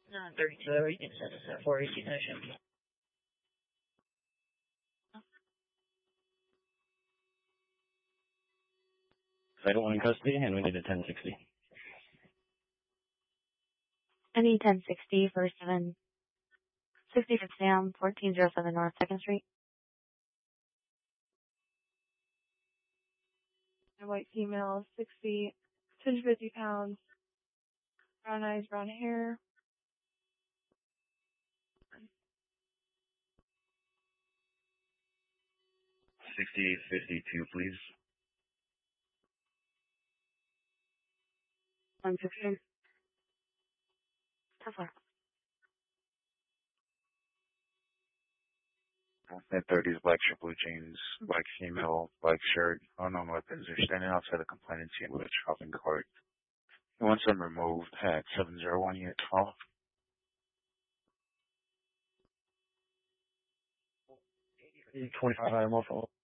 32, everything says it's at 418 Ocean. Title 1 in custody, and we need a 1060. I need 1060 for 760 for Sam, 1407 North 2nd Street. A white female, 6 feet, 250 pounds, brown eyes, brown hair. $68.52, please. 116. 10-4. Mid-30s, black shirt, blue jeans, black female, black shirt, unknown weapons. They're standing outside the complainant's unit with a shopping cart. He wants them removed at 701 Unit 12. 25 item also.